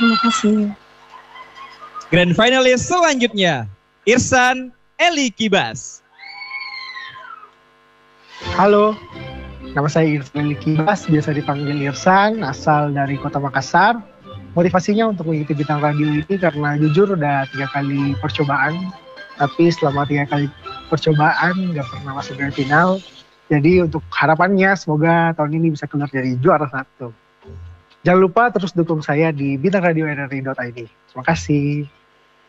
Terima kasih. Grand finalis selanjutnya, Irsan Eli Kibas. Halo, nama saya Irsan Eli Kibas, biasa dipanggil Irsan, asal dari Kota Makassar. Motivasinya untuk mengikuti bintang radio ini karena jujur udah 3 kali percobaan, tapi selama 3 kali percobaan nggak pernah masuk grand final. Jadi untuk harapannya semoga tahun ini bisa keluar dari juara 1. Jangan lupa terus dukung saya di bintangradioNRI.id. Terima kasih.